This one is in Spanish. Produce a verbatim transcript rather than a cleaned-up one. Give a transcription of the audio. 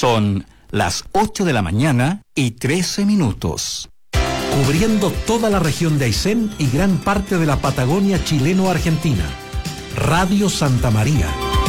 Son las ocho de la mañana y trece minutos. Cubriendo toda la región de Aysén y gran parte de la Patagonia chileno-argentina. Radio Santa María.